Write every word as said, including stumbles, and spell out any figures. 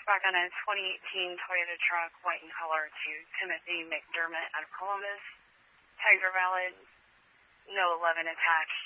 back on a twenty eighteen Toyota truck, white in color, to Timothy McDermott out of Columbus. Tags are valid. No eleven attached.